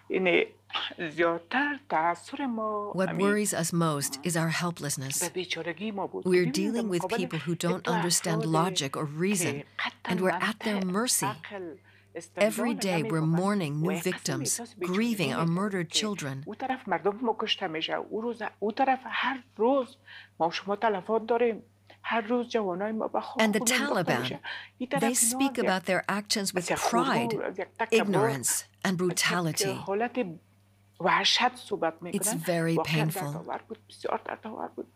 یعنی زیادتر تأثیر ما What worries us most is our به helplessness. بیچارگی ما بود که We're ببینید در dealing with مقابل people who don't دو understand افراد logic or reason, که قطعا and we're at their منطق mercy. عقل Every استدلال day we're نمیفهمن mourning و new یک قسم victims, احساس grieving بیچارگی our میکنیم murdered که children. اون طرف مردم ما کشته میشه او طرف هر روز ما شما تلفات داریم هر روز جوانای ما به And the خون انداخته میشه Taliban, این they طرف اینا speak از یک about their actions with یک pride, غرور از یک تکبر ignorance, and از یک brutality. حالت وحشت صحبت It's میکنن very واقعا painful. دردآور بود بسیار دردآور بود